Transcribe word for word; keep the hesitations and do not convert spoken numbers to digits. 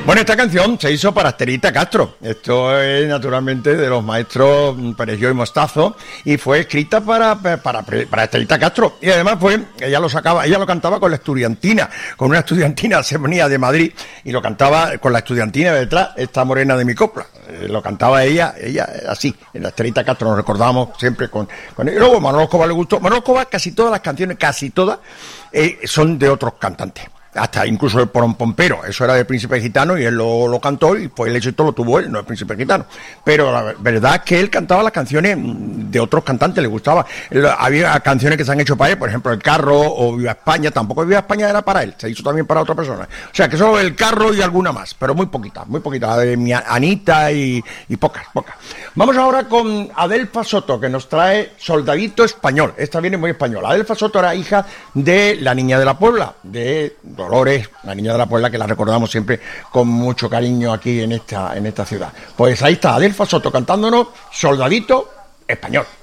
Bueno, esta canción se hizo para Estelita Castro. Esto es naturalmente de los maestros Perelló y Mostazo y fue escrita para, para, para Estelita Castro. Y además fue, ella lo sacaba, ella lo cantaba con la estudiantina, con una estudiantina, se venía de Madrid y lo cantaba con la estudiantina detrás, esta morena de mi copla. Eh, lo cantaba ella, ella así, en la Estelita Castro, nos recordamos siempre con, con y luego Manolo Escobar le gustó. Manolo Escobar, casi todas las canciones, casi todas, eh, son de otros cantantes. Hasta incluso el Porón Pompero, eso era de Príncipe Gitano y él lo, lo cantó y pues el éxito lo tuvo él, no el Príncipe Gitano. Pero la verdad es que él cantaba las canciones de otros cantantes, le gustaba. Había canciones que se han hecho para él, por ejemplo El Carro o Viva España, tampoco Viva España era para él, se hizo también para otra persona. O sea que solo El Carro y alguna más, pero muy poquitas, muy poquitas, la de mi Anita y, y pocas, pocas. Vamos ahora con Adelfa Soto, que nos trae Soldadito Español. Esta viene muy española. Adelfa Soto era hija de la Niña de la Puebla, de Dolores, la Niña de la Puebla, que la recordamos siempre con mucho cariño aquí en esta, en esta ciudad. Pues ahí está Adelfa Soto cantándonos Soldadito Español.